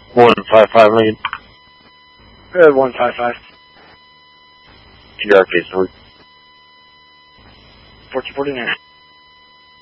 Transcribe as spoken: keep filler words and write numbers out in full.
One five five Lincoln. Uh, one five five. T R case number. Fourteen forty nine.